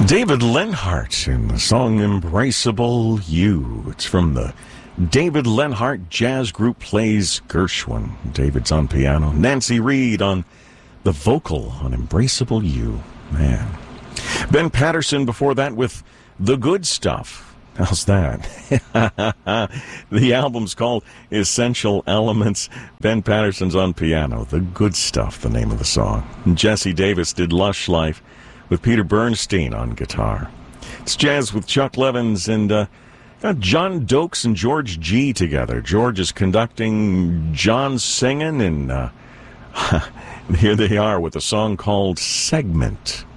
David Lenhart in the song Embraceable You. It's from the David Lenhart Jazz Group Plays Gershwin. David's on piano. Nancy Reed on the vocal on Embraceable You. Man. Ben Patterson before that with The Good Stuff. How's that? The album's called Essential Elements. Ben Patterson's on piano. The Good Stuff, the name of the song. And Jesse Davis did Lush Life with Peter Bernstein on guitar. It's Jazz with Chuck Levins and got John Dokes and George G together. George is conducting, John's singing, and here they are with a song called Segment.